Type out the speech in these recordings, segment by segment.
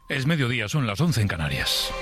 Es mediodía, son las 11 en Canarias.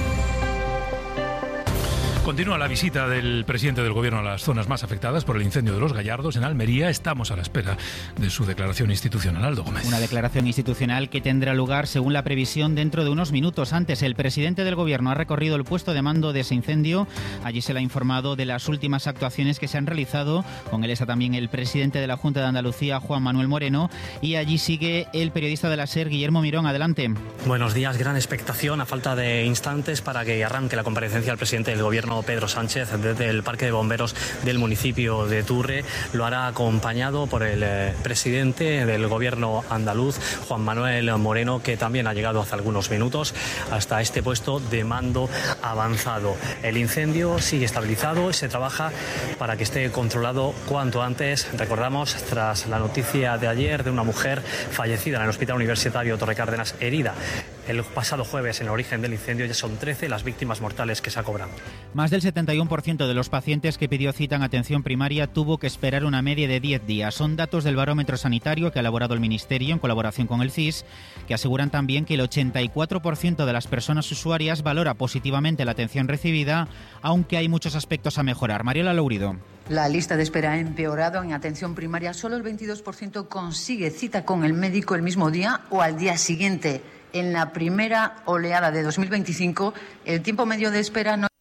Continúa la visita del presidente del Gobierno a las zonas más afectadas por el incendio de Los Gallardos en Almería. Estamos a la espera de su declaración institucional. Aldo Gómez. Una declaración institucional que tendrá lugar, según la previsión, dentro de unos minutos. Antes, el presidente del Gobierno ha recorrido el puesto de mando de ese incendio. Allí se le ha informado de las últimas actuaciones que se han realizado. Con él está también el presidente de la Junta de Andalucía, Juan Manuel Moreno. Y allí sigue el periodista de la SER, Guillermo Mirón. Adelante. Buenos días. Gran expectación a falta de instantes para que arranque la comparecencia del presidente del Gobierno, Pedro Sánchez, desde el Parque de Bomberos del municipio de Turre. Lo hará acompañado por el presidente del Gobierno andaluz, Juan Manuel Moreno, que también ha llegado hace algunos minutos hasta este puesto de mando avanzado. El incendio sigue estabilizado y se trabaja para que esté controlado cuanto antes. Recordamos, tras la noticia de ayer de una mujer fallecida en el Hospital Universitario Torre Cárdenas, herida el pasado jueves en el origen del incendio, ya son 13 las víctimas mortales que se ha cobrado. Más del 71% de los pacientes que pidió cita en atención primaria tuvo que esperar una media de 10 días. Son datos del barómetro sanitario que ha elaborado el Ministerio en colaboración con el CSIS, que aseguran también que el 84% de las personas usuarias valora positivamente la atención recibida, aunque hay muchos aspectos a mejorar. Mariela Lourido. La lista de espera ha empeorado en atención primaria. Solo el 22% consigue cita con el médico el mismo día o al día siguiente. En la primera oleada de 2025, el tiempo medio de espera no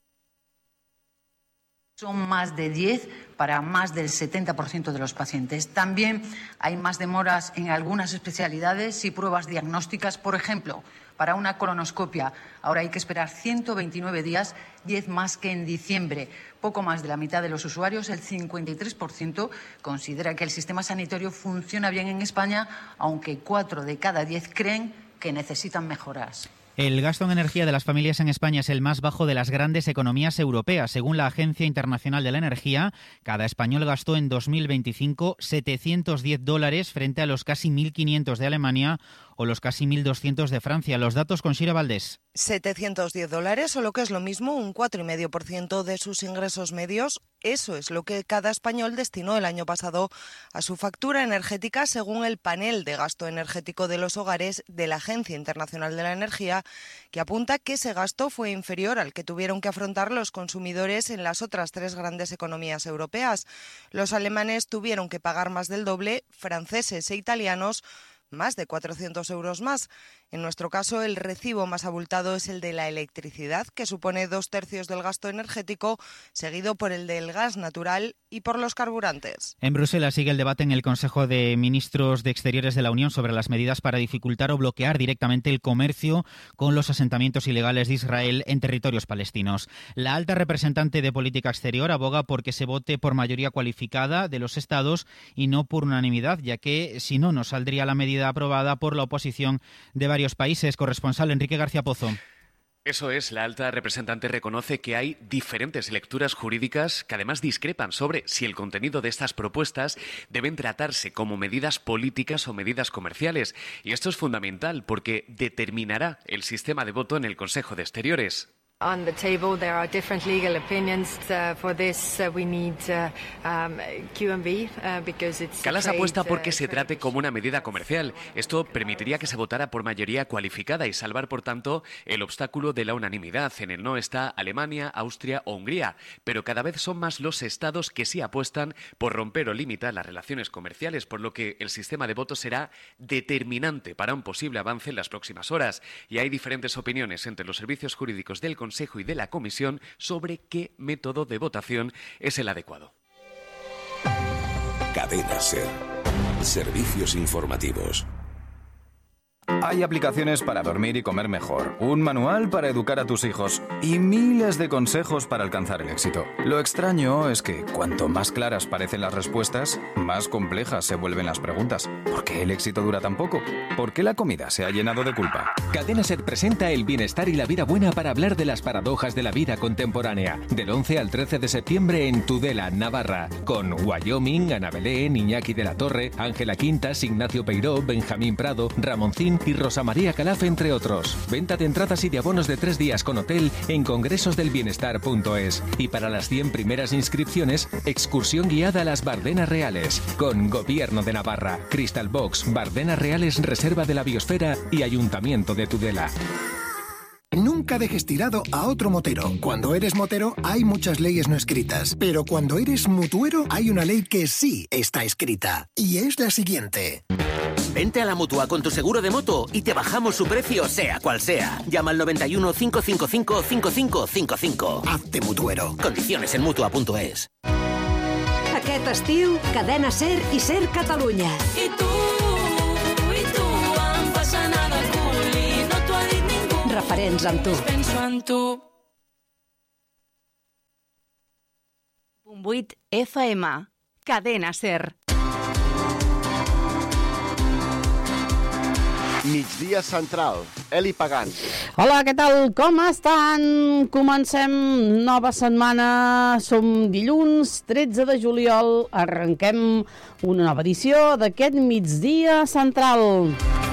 son más de 10 para más del 70% de los pacientes. También hay más demoras en algunas especialidades y pruebas diagnósticas. Por ejemplo, para una colonoscopia ahora hay que esperar 129 días, 10 más que en diciembre. Poco más de la mitad de los usuarios, el 53%, considera que el sistema sanitario funciona bien en España, aunque 4 de cada 10 creen que necesitan mejoras. El gasto en energía de las familias en España es el más bajo de las grandes economías europeas. Según la Agencia Internacional de la Energía, cada español gastó en 2025 $710 frente a los casi 1.500 de Alemania o los casi 1.200 de Francia. Los datos con Shira Valdés. $710, o lo que es lo mismo, un 4,5% de sus ingresos medios. Eso es lo que cada español destinó el año pasado a su factura energética, según el panel de gasto energético de los hogares de la Agencia Internacional de la Energía, que apunta que ese gasto fue inferior al que tuvieron que afrontar los consumidores en las otras 3 grandes economías europeas. Los alemanes tuvieron que pagar más del doble, franceses e italianos más de 400 euros más. En nuestro caso, el recibo más abultado es el de la electricidad, que supone 2/3 del gasto energético, seguido por el del gas natural y por los carburantes. En Bruselas sigue el debate en el Consejo de Ministros de Exteriores de la Unión sobre las medidas para dificultar o bloquear directamente el comercio con los asentamientos ilegales de Israel en territorios palestinos. La alta representante de Política Exterior aboga por que se vote por mayoría cualificada de los Estados y no por unanimidad, ya que si no, no saldría la medida aprobada por la oposición de varios países. Corresponsal Enrique García Pozo. Eso es, la alta representante reconoce que hay diferentes lecturas jurídicas que además discrepan sobre si el contenido de estas propuestas deben tratarse como medidas políticas o medidas comerciales. Y esto es fundamental porque determinará el sistema de voto en el Consejo de Exteriores. On the table there are different legal opinions. For this we need QMV because it's Calas apuesta por que se trate como una medida comercial. Esto permitiría que se votara por mayoría cualificada y salvar, por tanto, el obstáculo de la unanimidad. En el no está Alemania, Austria o Hungría, pero cada vez son más los estados que sí apuestan por romper o limitar las relaciones comerciales, por lo que el sistema de voto será determinante para un posible avance en las próximas horas. Y hay diferentes opiniones entre los servicios jurídicos del Consejo y de la Comisión sobre qué método de votación es el adecuado. Cadena SER. Servicios informativos. Hay aplicaciones para dormir y comer mejor, un manual para educar a tus hijos y miles de consejos para alcanzar el éxito. Lo extraño es que cuanto más claras parecen las respuestas, más complejas se vuelven las preguntas. ¿Por qué el éxito dura tan poco? ¿Por qué la comida se ha llenado de culpa? Cadena SER presenta el bienestar y la vida buena para hablar de las paradojas de la vida contemporánea. Del 11 al 13 de septiembre en Tudela, Navarra, con Wyoming, Ana Belén, Iñaki de la Torre, Ángela Quintas, Ignacio Peiró, Benjamín Prado, Ramoncín y y Rosa María Calaf, entre otros. Venta de entradas y de abonos de 3 días con hotel en congresosdelbienestar.es. Y para las 100 primeras inscripciones, excursión guiada a las Bardenas Reales, con Gobierno de Navarra, Crystal Box, Bardenas Reales, Reserva de la Biosfera y Ayuntamiento de Tudela. Nunca dejes tirado a otro motero. Cuando eres motero hay muchas leyes no escritas, pero cuando eres mutuero hay una ley que sí está escrita, y es la siguiente. Vente a la Mutua con tu seguro de moto y te bajamos su precio sea cual sea. Llama al 91 555 5555. Hazte mutuero. Condiciones en Mutua.es. Aquest estiu, Cadena SER i SER Catalunya. I tu em fas anar de cul i no t'ho ha dit ningú. Referents amb tu. Penso en tu. 8 FM. Cadena SER. Migdia Central, Eli Pagant. Hola, què tal? Com estan? Comencem nova setmana, som dilluns 13 de juliol, arrenquem una nova edició d'aquest Migdia Central.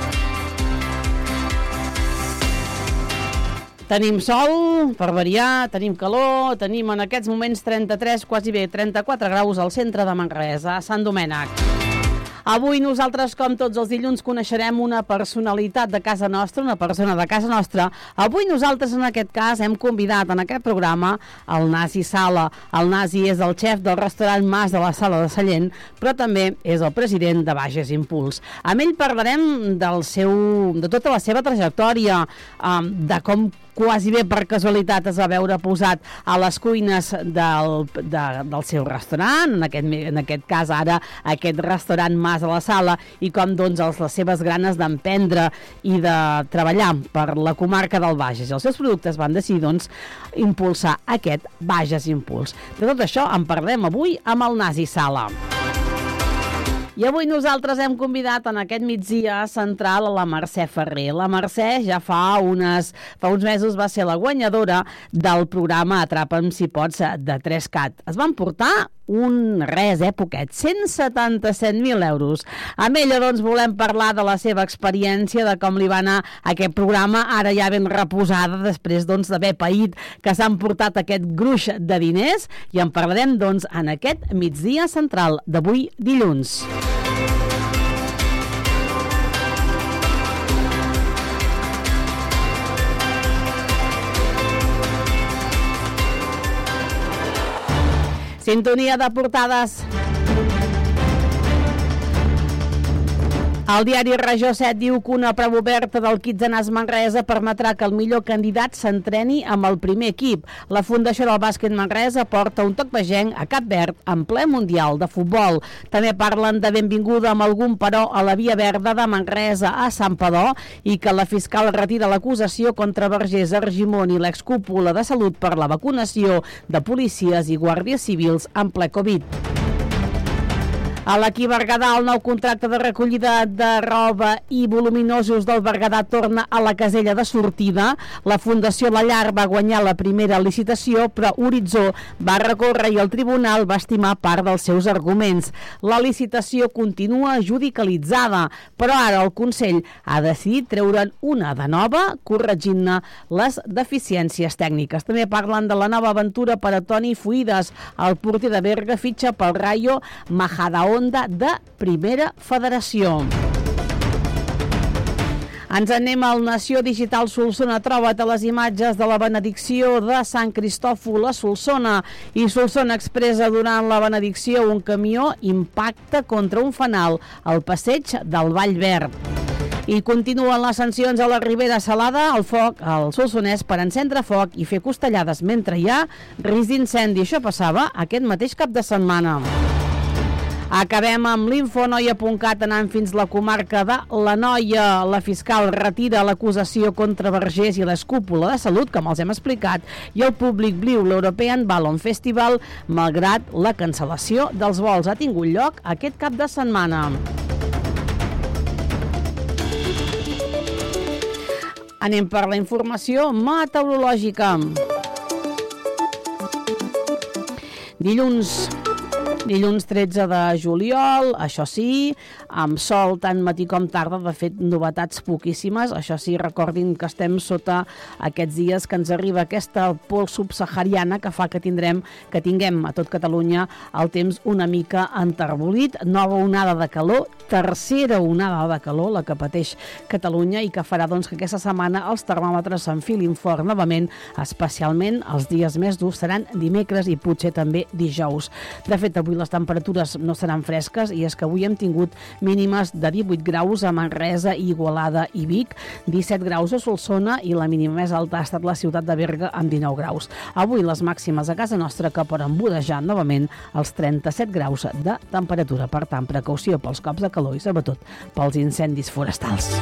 Tenim sol, per variar, tenim calor, tenim en aquests moments 33, quasi bé 34 graus al centre de Manresa, a Sant Domènec. Avui nosaltres, com tots els dilluns, coneixerem una personalitat de casa nostra, una persona de casa nostra. Avui nosaltres, en aquest cas, hem convidat en aquest programa el Nasi Sala. El Nasi és el xef del restaurant Mas de la Sala de Sallent, però també és el president de Bages Impuls. Amb ell parlarem de tota la seva trajectòria, de com quasi bé per casualitat es va veure posat a les cuines del seu restaurant, en aquest cas ara aquest restaurant Mas a la Sala, i com doncs les seves ganes d'emprendre i de treballar per la comarca del Bages. I els seus productes van decidir doncs impulsar aquest Bages Impuls. De tot això en parlem avui amb el Nasi Sala. I avui nosaltres hem convidat en aquest migdia central a la Mercè Ferrer. La Mercè ja fa uns mesos va ser la guanyadora del programa Atrapa'm si pots de 3CAT. Es van portar poquet, 177.000 euros. Amb ella, doncs, volem parlar de la seva experiència, de com li va anar aquest programa, ara ja ben reposada, després, doncs, d'haver paït que s'han portat aquest gruix de diners, i en parlarem, doncs, en aquest migdia central d'avui dilluns. Sintonia de portades. El diari Regió 7 diu que una prova oberta del Kitzenàs Manresa permetrà que el millor candidat s'entreni amb el primer equip. La Fundació del Bàsquet Manresa porta un toc vegenc a Cap Verd en ple Mundial de Futbol. També parlen de benvinguda amb algun però a la Via Verda de Manresa a Santpedor, i que la fiscal retira l'acusació contra Vergés Argimon i l'excúpula de Salut per la vacunació de policies i guàrdies civils en ple Covid. A l'Equí Berguedà, el nou contracte de recollida de roba i voluminosos del Berguedà torna a la casella de sortida. La Fundació La Llar va guanyar la primera licitació, però Horitzó va recórrer i el tribunal va estimar part dels seus arguments. La licitació continua judicialitzada, però ara el Consell ha decidit treure'n una de nova, corregint-ne les deficiències tècniques. També parlen de la nova aventura per a Toni Fuides. El porter de Berga fitxa pel Rayo Majadahonda de Primera Federació. Ens anem al Nació Digital Solsona. Troba't a les imatges de la benedicció de Sant Cristòfol a Solsona. I Solsona expressa durant la benedicció un camió impacta contra un fanal al passeig del Vall Verd. I continuen les sancions a la Ribera Salada, al Solsonès, per encendre foc i fer costellades mentre hi ha risc d'incendi. Això passava aquest mateix cap de setmana. Acabem amb l'infonoia.cat, anant fins la comarca de l'Anoia. La fiscal retira l'acusació contra Vergés i l'excúpula de Salut, com els hem explicat, i el Public Blue l'European Ballon Festival, malgrat la cancel·lació dels vols, ha tingut lloc aquest cap de setmana. Anem per la informació meteorològica. Dilluns. Dilluns 13 de juliol, això sí, amb sol tant matí com tarda, de fet novetats poquíssimes, això sí, recordin que estem sota aquests dies que ens arriba aquesta pols subsahariana que fa que tinguem a tot Catalunya el temps una mica enterbolit, nova onada de calor, tercera onada de calor, la que pateix Catalunya i que farà que aquesta setmana els termòmetres s'enfilin fort novament, especialment els dies més durs seran dimecres i potser també dijous. De fet, avui les temperatures no seran fresques i és que avui hem tingut mínimes de 18 graus a Manresa, Igualada i Vic, 17 graus a Solsona i la mínima més alta ha estat la ciutat de Berga amb 19 graus. Avui les màximes a casa nostra que poden bodejar novament els 37 graus de temperatura. Per tant, precaució pels cops de calor i sobretot pels incendis forestals.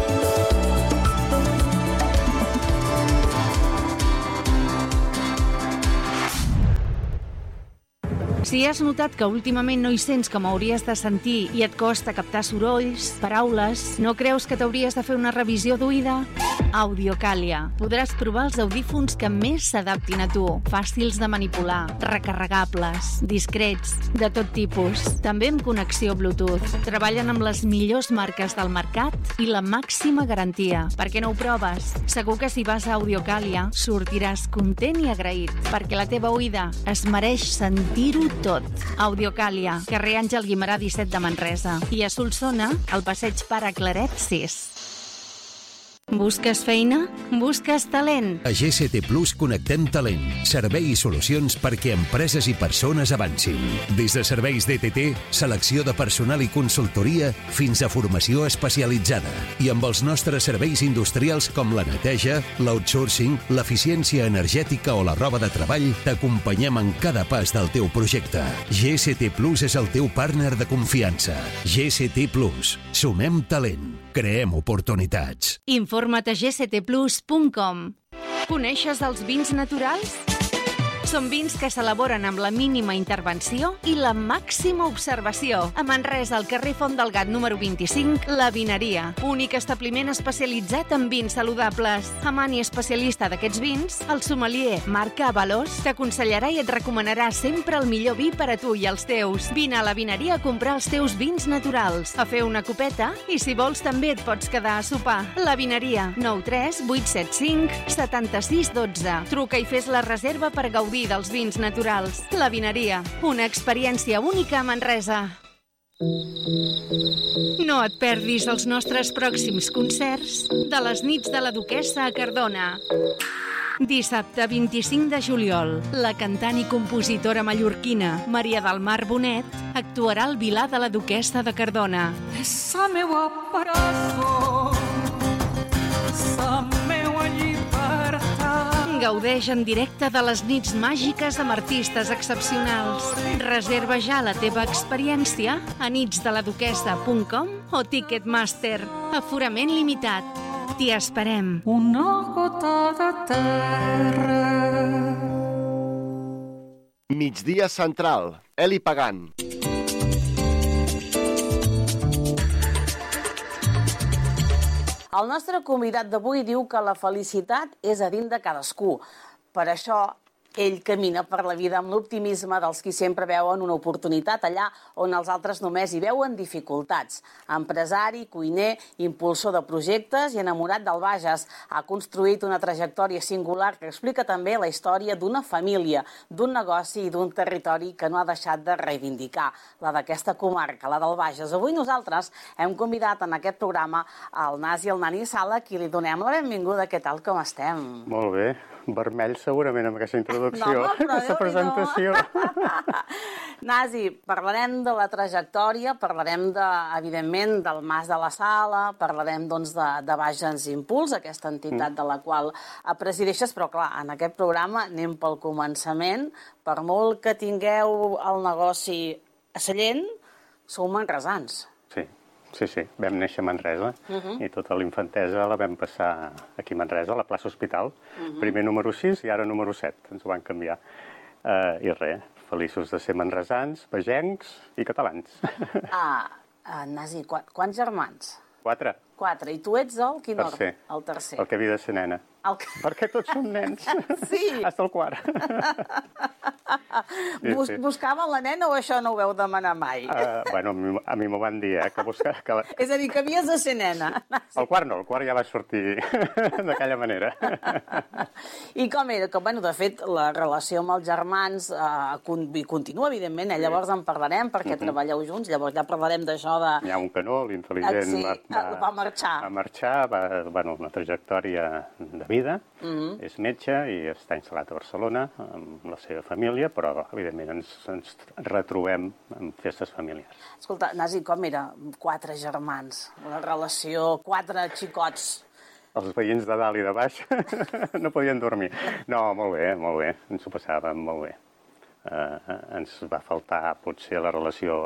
Si has notat que últimament no hi sents com hauries de sentir i et costa captar sorolls, paraules, no creus que t'hauries de fer una revisió d'oïda? Audiocàlia. Podràs provar els audífons que més s'adaptin a tu. Fàcils de manipular, recarregables, discrets, de tot tipus. També amb connexió Bluetooth. Treballen amb les millors marques del mercat i la màxima garantia. Per què no ho proves? Segur que si vas a Audiocàlia sortiràs content i agraït, perquè la teva oïda es mereix sentir-ho tot. Audiocàlia, carrer Àngel Guimerà 17 de Manresa. I a Solsona, al passeig Pare Claret 6. Busques feina? Busques talent? A GCT Plus connectem talent, servei i solucions perquè empreses i persones avancin. Des de serveis DTT, selecció de personal i consultoria, fins a formació especialitzada. I amb els nostres serveis industrials com la neteja, l'outsourcing, l'eficiència energètica o la roba de treball, t'acompanyem en cada pas del teu projecte. GCT Plus és el teu partner de confiança. GCT Plus. Sumem talent. Creem oportunitats. Informa't a gctplus.com. Coneixes els vins naturals? Són vins que s'elaboren amb la mínima intervenció i la màxima observació. A Manresa, al carrer Font del Gat número 25, La Vineria. Únic establiment especialitzat en vins saludables. Amant i especialista d'aquests vins, el sommelier Marc Avalos t'aconsellarà i et recomanarà sempre el millor vi per a tu i els teus. Vine a La Vineria a comprar els teus vins naturals, a fer una copeta i si vols també et pots quedar a sopar. La Vineria, 93 875 76 12. Truca i fes la reserva per gaudir dels vins naturals. La Vineria, una experiència única a Manresa. No et perdis els nostres pròxims concerts de les nits de la Duquessa a Cardona. Dissabte 25 de juliol, la cantant i compositora mallorquina Maria del Mar Bonet actuarà al Vilar de la Duquessa de Cardona. Essa meua paraçó, sa meua llibertat. Gaudeix en directe de les nits màgiques amb artistes excepcionals. Reserva ja la teva experiència a nitsdeladuquesa.com o Ticketmaster. Aforament limitat. T'hi esperem. Una gota de terra. Migdia central. Eli Pagant. El nostre convidat d'avui diu que la felicitat és a dins de cadascú. Per això, ell camina per la vida amb l'optimisme dels qui sempre veuen una oportunitat allà on els altres només hi veuen dificultats. Empresari, cuiner, impulsor de projectes i enamorat del Bages, ha construït una trajectòria singular que explica també la història d'una família, d'un negoci i d'un territori que no ha deixat de reivindicar, la d'aquesta comarca, la del Bages. Avui nosaltres hem convidat en aquest programa el Nasi i el Nani Sala, a qui li donem la benvinguda. Què tal, com estem? Molt bé. Vermell segurament amb aquesta introducció, aquesta presentació. Nasi, parlarem de la trajectòria, parlarem, evidentment, del Mas de la Sala, parlarem de Bages Impuls, aquesta entitat de la qual presideixes, però clar, en aquest programa anem pel començament. Per molt que tingueu el negoci a Sallent, sou manresans. Sí, vam néixer a Manresa i tota la infantesa la vam passar aquí a Manresa, a la plaça Hospital, primer número 6 i ara número 7, ens ho van canviar. I res, feliços de ser manresans, bagencs i catalans. Nasi, quants germans? 4. 4. I tu ets el quin ordre? El tercer. El que havia de ser nena. Perquè tots som nens. Sí. Hasta el quart. Buscaven la nena o això no ho veu demanar mai? Bueno, a mi m'ho van dir, que buscar... És a dir, que havies de ser nena. El quart no, el quart ja va sortir d'aquella manera. I com era? Que, bueno, de fet, la relació amb els germans continua, evidentment, llavors en parlarem perquè treballeu junts, llavors ja parlarem d'això de... Hi ha un canó, l'intel·ligent va marxar. Va marxar, bueno, una trajectòria de vida, és metge i està instal·lat a Barcelona amb la seva família, però evidentment ens retrobem en festes familiars. Escolta, Nasi, com era 4 germans, la relació, 4 xicots? Els veïns de dalt i de baix no podien dormir. No, molt bé, ens ho passàvem molt bé. Ens va faltar potser la relació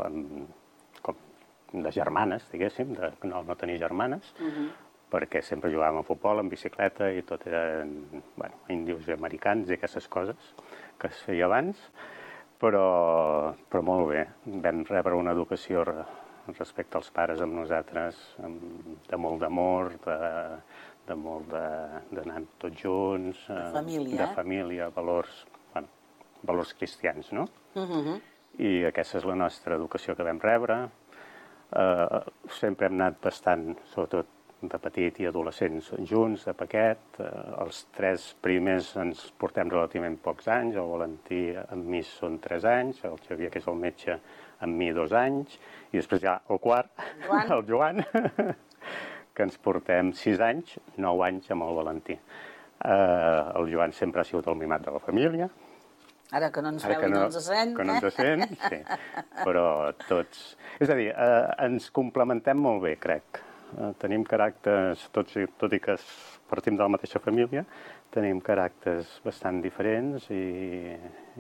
de germanes, diguéssim, de no tenir germanes, perquè sempre jugàvem a futbol, en bicicleta, i tot eren índios i americans i aquestes coses que es feia abans, però molt bé. Vam rebre una educació respecte als pares amb nosaltres, de molt d'amor, de molt d'anar tots junts, de família, valors cristians, no? I aquesta és la nostra educació que vam rebre. Sempre hem anat bastant, sobretot de petit i adolescents junts, de paquet. Els 3 primers ens portem relativament pocs anys, el Valentí amb mi són 3 anys, el Xavier, que és el metge, amb mi 2 anys, i després ja el quart, el Joan, que ens portem 6 anys, 9 anys amb el Valentí. El Joan sempre ha sigut el mimat de la família. Ara que no ens veu i no ens sent. Que no ens sent, sí. Però tots... És a dir, ens complementem molt bé, crec. Tenim caràcters, tot i que partim de la mateixa família, tenim caràcters bastant diferents i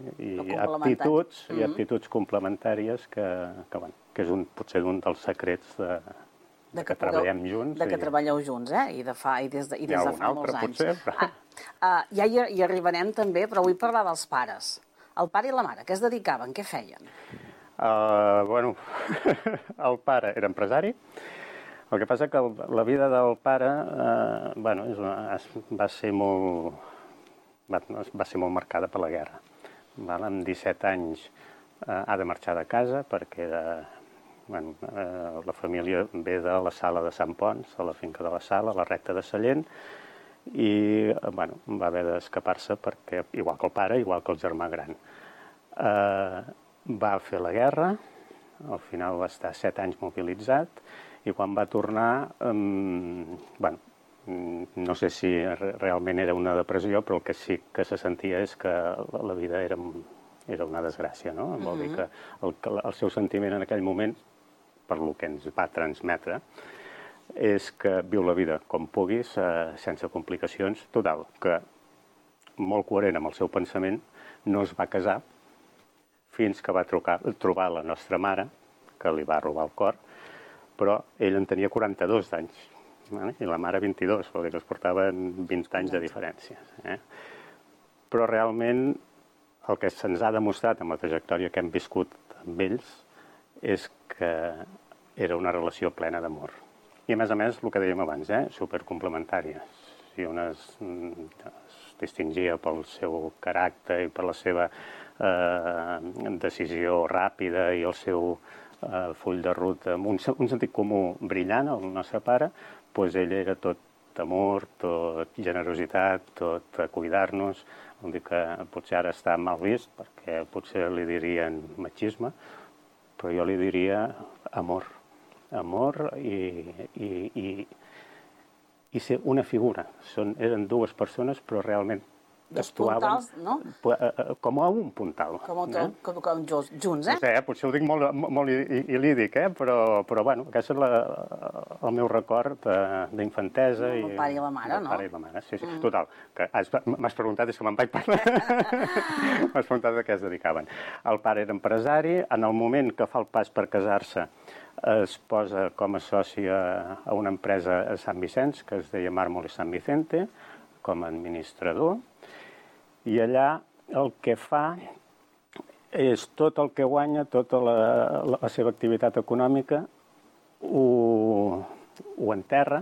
aptituds complementàries que és potser un dels secrets de que treballem junts. De que treballeu junts, i des de fa molts anys. Ja hi arribarem també, però vull parlar dels pares. El pare i la mare, què es dedicaven? Què feien? Bueno, el pare era empresari. El que passa que la vida del pare va ser molt marcada per la guerra. Amb 17 anys ha de marxar de casa perquè la família ve de la Sala de Sant Pons, de la finca de la Sala, a la recta de Sallent, i va haver d'escapar-se perquè, igual que el pare, igual que el germà gran. Va fer la guerra, al final va estar 7 anys mobilitzat, i quan va tornar, no sé si realment era una depressió, però el que sí que se sentia és que la vida era una desgràcia, no? Vol dir que el seu sentiment en aquell moment, per lo que ens va transmetre, és que viu la vida com puguis, sense complicacions. Total, que molt coherent amb el seu pensament, no es va casar fins que va trobar la nostra mare, que li va robar el cor, però ell en tenia 42 d'anys, i la mare 22, vol dir que es portaven 20 anys de diferència. Però realment el que se'ns ha demostrat amb la trajectòria que hem viscut amb ells és que era una relació plena d'amor. I a més, el que dèiem abans, supercomplementària. Si una es distingia pel seu caràcter i per la seva decisió ràpida i el seu full de ruta, amb un sentit comú brillant, el nostre pare, doncs ell era tot amor, tot generositat, tot cuidar-nos. Vol dir que potser ara està mal vist, perquè potser li dirien machisme, però jo li diria amor. Amor i ser una figura. Eren 2 persones, però realment actuaven com a un puntal. Com junts, No sé, potser ho dic molt il·lídic, però bueno, aquest és el meu record d'infantesa. El pare i la mare, no? El pare i la mare, sí. Total, que m'has preguntat, és que me'n vaig parlar. M'has preguntat a què es dedicaven. El pare era empresari, en el moment que fa el pas per casar-se, es posa com a soci a una empresa a Sant Vicenç, que es deia Mármol San Vicente, com a administrador, i allà el que fa és tot el que guanya, tota la seva activitat econòmica, ho ho enterra,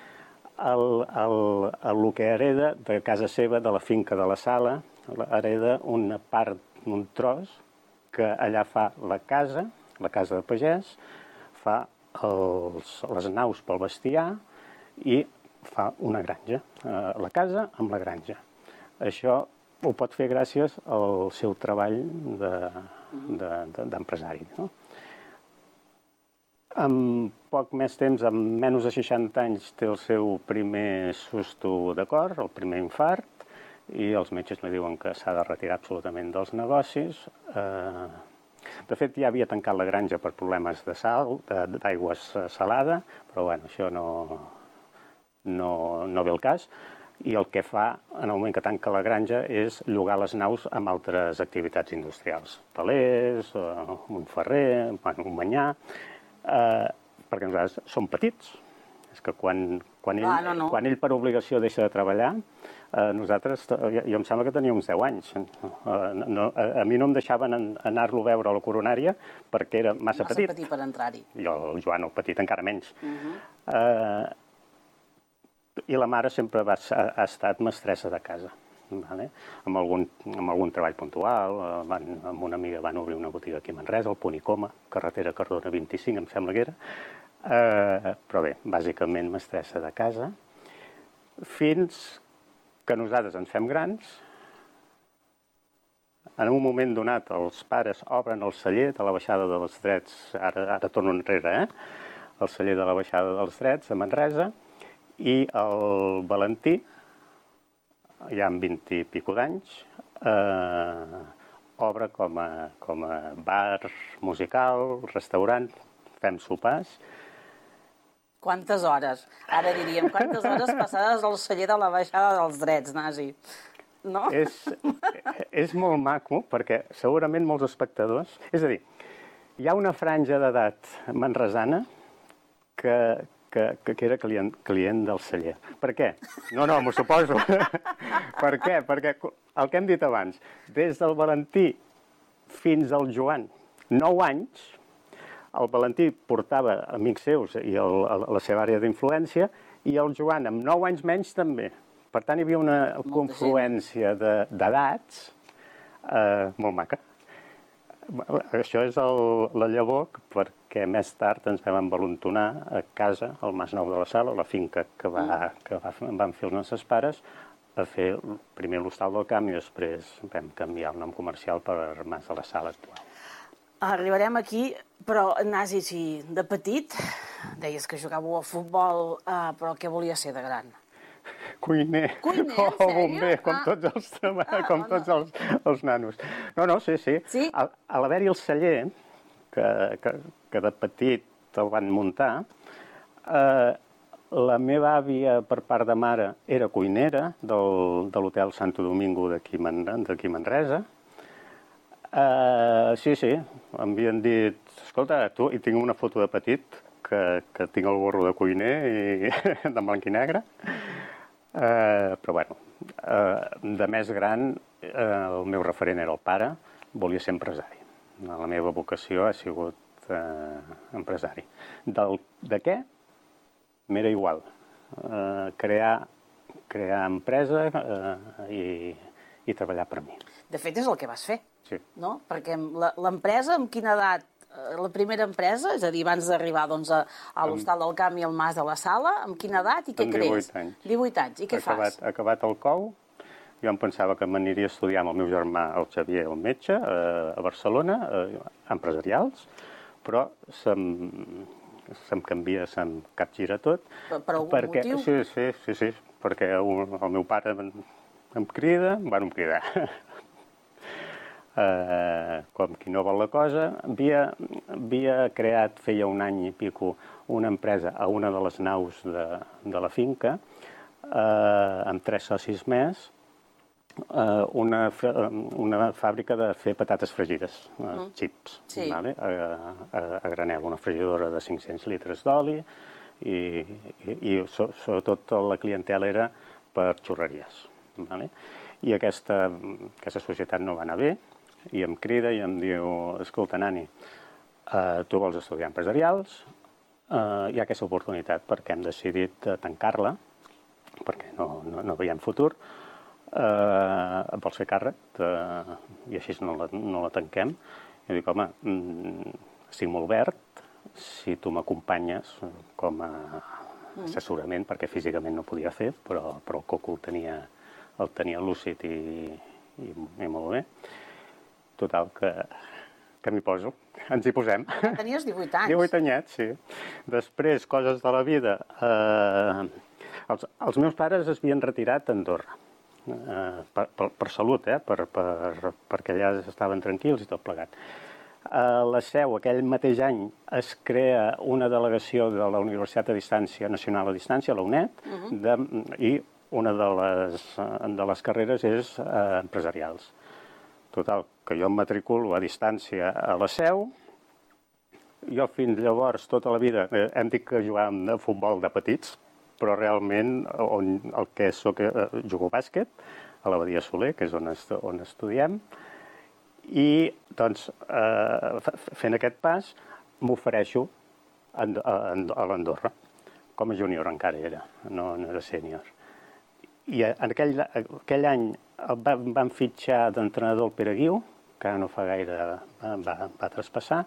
el que hereda de casa seva, de la finca de la Sala, hereda una part, un tros, que allà fa la casa de pagès, fa les naus pel bestiar i fa una granja, la casa amb la granja. Això ho pot fer gràcies al seu treball d'empresari, no? En poc més temps, en menys de 60 anys, té el seu primer susto de cor, el primer infart, i els metges li diuen que s'ha de retirar absolutament dels negocis. De fet, ja havia tancat la granja per problemes de sal, d'aigua salada, però bueno, això no ve el cas. I el que fa, en el moment que tanca la granja, és llogar les naus amb altres activitats industrials. Telers, un ferrer, un banyar, perquè nosaltres som petits. És que quan ell per obligació deixa de treballar, nosaltres, jo em sembla que tenia uns 10 anys. A mi no em deixaven anar-lo a veure a la coronària perquè era massa petit. Massa petit per entrar-hi. I el Joan, el petit, encara menys. I la mare sempre ha estat mestressa de casa. Amb algun treball puntual, amb una amiga van obrir una botiga aquí a Manresa, al Punt i Coma, carretera Cardona 25, em sembla que era. Però bé, bàsicament mestressa de casa, fins que nosaltres ens fem grans. En un moment donat, els pares obren el celler de la baixada dels Drets, ara torno enrere, el celler de la baixada dels Drets, a Manresa, i el Valentí, ja amb 20 i pico d'anys, obre com a bar musical, restaurant, fem sopars. Quantes hores? Ara diríem, quantes hores passades al celler de la baixada dels Drets, Nasi? No? És molt maco, perquè segurament molts espectadors... És a dir, hi ha una franja d'edat manresana que era client del celler. Per què? No, m'ho suposo. Per què? Perquè el que hem dit abans, des del Valentí fins al Joan, 9 anys, el Valentí portava amics seus i la seva àrea d'influència, i el Joan, amb 9 anys menys, també. Per tant, hi havia una confluència d'edats molt maca. Això és la llavor perquè més tard ens vam envalentonar a casa, al Mas Nou de la Sala, la finca que van fer els nostres pares, a fer primer l'Hostal del Camp i després vam canviar el nom comercial per Mas de la Sala actual. Arribarem aquí, però, Nasi, si de petit deies que jugàveu a futbol, però què volia ser de gran? Cuiner. O bomber, com tots els nanos. No, sí. A l'haver-hi el celler, que de petit el van muntar, la meva àvia, per part de mare, era cuinera de l'Hotel Santo Domingo d'aquí Manresa. Sí, em havien dit, escolta, tu, i tinc una foto de petit, que tinc el gorro de cuiner de blanc i negre. Però bueno, de més gran, el meu referent era el pare, volia ser empresari. La meva vocació ha sigut empresari. De què? M'era igual. Crear empresa i treballar per mi. De fet, és el que vas fer, sí. No? Perquè l'empresa, amb quina edat? La primera empresa, és a dir, abans d'arribar a l'Hostal del Camp i al Mas de la Sala, amb quina edat i què crees? 18 anys. 18 anys. I què fas? Acabat el cou, jo em pensava que m'aniria a estudiar amb el meu germà, el Xavier, el metge, a Barcelona, empresarials, però se'm canvia, se'm capgira tot. Per algun motiu? Sí, perquè el meu pare em crida, em cridar. Com qui no vol la cosa, havia creat, feia un any i pico, una empresa a una de les naus de la finca, amb 3 socis més, una fàbrica de fer patates fregides, xips, a granel, una fregidora de 500 litres d'oli, i sobretot la clientela era per xurreries. I aquesta societat no va anar bé, i em crida i em diu, escolta, nani, tu vols estudiar empresarials, hi ha aquesta oportunitat perquè hem decidit tancar-la, perquè no veiem futur, vols fer càrrec i així no la tanquem. Jo dic, home, estic molt verd, si tu m'acompanyes com a assessorament, perquè físicament no podia fer, però el coco el tenia lúcid i molt bé. Total, que m'hi poso. Ens hi posem. Tenies 18 anys. 18 anyets, sí. Després, coses de la vida. Els meus pares es havien retirat a Andorra. Per salut, perquè allà estaven tranquils i tot plegat. A la Seu, aquell mateix any, es crea una delegació de la Universitat Nacional a Distància, la UNED, i una de les carreres és empresarials. Total, que jo em matriculo a distància a la Seu. Jo fins llavors, tota la vida, hem dit que jugàvem a futbol de petits, però realment el que soc jugo a bàsquet, a l'Abadia Soler, que és on estudiem, i doncs fent aquest pas m'ofereixo a l'Andorra, com a júnior encara era, no era sènior. I en aquell any van fitxar d'entrenador el Pere Guiu, que no fa gaire va traspassar.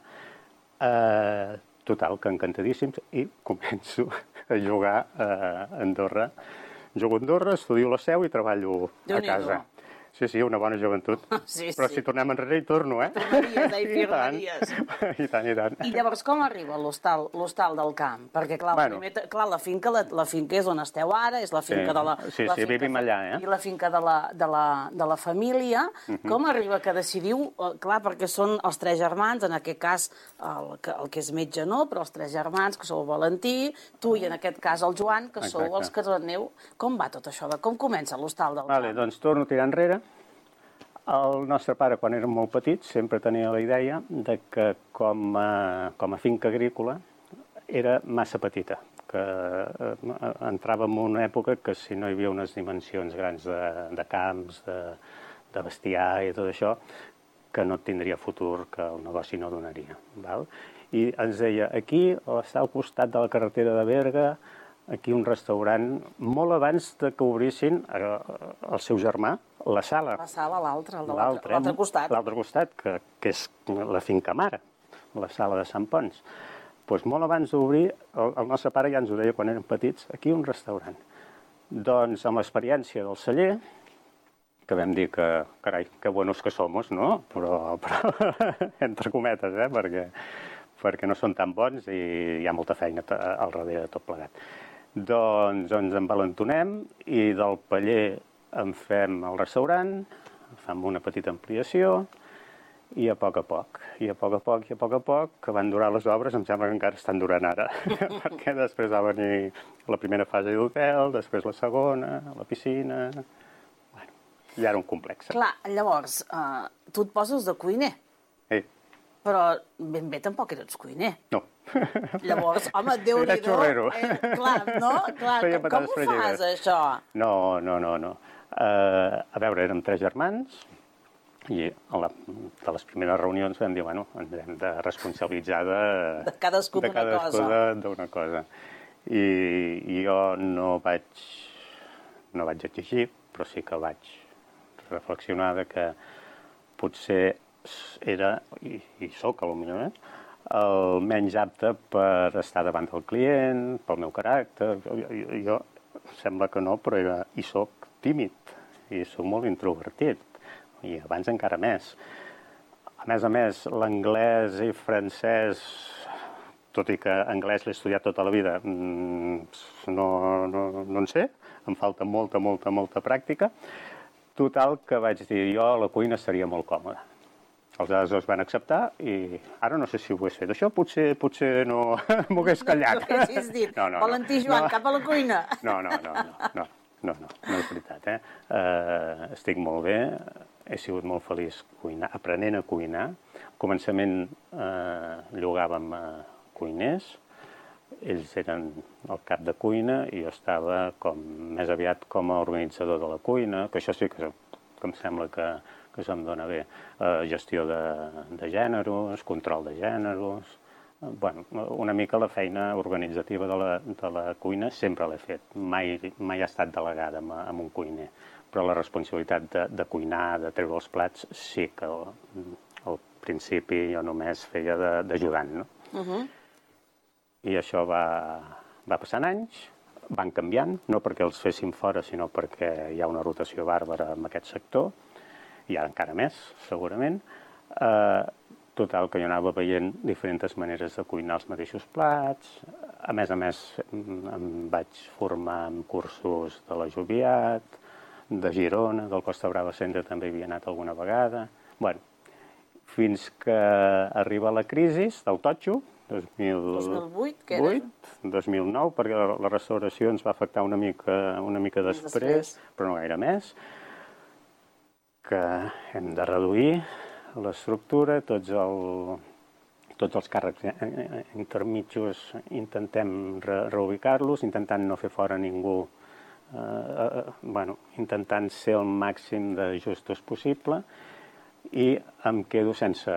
Total, que encantadíssims, i començo a jugar a Andorra. Jugo a Andorra, estudio a la Seu i treballo a casa. Sí, una bona joventut. Però si tornem enrere hi torno, Tornaries, hi firmaries. I tant, i tant. I llavors com arriba l'hostal del camp? Perquè, clar, la finca és on esteu ara, és la finca de la... Sí, vivim allà, I la finca de la família. Com arriba que decidiu... Clar, perquè són els tres germans, en aquest cas el que és metge no, però els tres germans, que sou el Valentí, tu i en aquest cas el Joan, que sou els que aneu... Com va tot això? Com comença l'hostal del camp? Doncs torno a tirar enrere. El nostre pare, quan érem molt petits, sempre tenia la idea de que com a finca agrícola era massa petita, que entràvem en una època que si no hi havia unes dimensions grans de camps, de bestiar i tot això, que no tindria futur, que el negoci no donaria. I ens deia, aquí està al costat de la carretera de Berga, aquí un restaurant, molt abans que obrissin el seu germà, la sala. La sala, l'altre costat. L'altre costat, que és la finca mare, la sala de Sant Pons. Doncs molt abans d'obrir, el nostre pare ja ens ho deia quan érem petits, aquí un restaurant. Doncs amb l'experiència del celler, que vam dir que, carai, que buenos que somos, no? Però entre cometes, perquè no són tan bons i hi ha molta feina al darrere de tot plegat. Doncs ens envalentonem i del paller en fem el restaurant, fem una petita ampliació i a poc, que van durar les obres, em sembla que encara estan durant ara, perquè després va venir la primera fase d'hotel, després la segona, la piscina... Ja era un complex. Clar, llavors, tu et poses de cuiner. Però ben bé tampoc eres cuiner. No. Llavors, home, Déu-n'hi-do... Era xorrero. Clar, no? Com ho fas, això? No. A veure, érem 3 germans i de les primeres reunions vam dir, bueno, ens hem de responsabilitzar de cadascú d'una cosa. I jo no vaig exigir, però sí que vaig reflexionar que potser era, i soc potser, el menys apte per estar davant del client, pel meu caràcter. Jo sembla que no, però hi soc tímid i soc molt introvertit, i abans encara més. A més, l'anglès i francès, tot i que anglès l'he estudiat tota la vida, no en sé, em falta molta pràctica. Total, que vaig dir, jo a la cuina estaria molt còmode. Els altres van acceptar i ara no sé si ho hagués fet. Això potser no m'ho hagués callat. No haguessis dit, Valentí Joan, cap a la cuina. No és veritat. Estic molt bé, he sigut molt feliç aprenent a cuinar. Al començament llogàvem cuiners, ells eren el cap de cuina i jo estava més aviat com a organitzador de la cuina, que això sí que em sembla que se'm dona bé. Gestió de gèneros, control de gèneros, una mica la feina organitzativa de la cuina sempre l'he fet. Mai he estat delegada amb un cuiner, però la responsabilitat de cuinar, de treure els plats, sí que al principi jo només feia d'ajudant, no? I això va passant anys, van canviant, no perquè els fessin fora, sinó perquè hi ha una rotació bàrbara en aquest sector, i ara encara més, segurament. Total, que jo anava veient diferents maneres de cuinar els mateixos plats. A més, em vaig formar en cursos de la Joviat, de Girona, del Costa Brava Centre també havia anat alguna vegada. Fins que arriba la crisi del totxo, 2008, 2009, perquè la restauració ens va afectar una mica després, però no gaire més, que hem de reduir l'estructura, tots els càrrecs intermitjos intentem reubicar-los, intentant no fer fora ningú, intentant ser el màxim de justos possible, i em quedo sense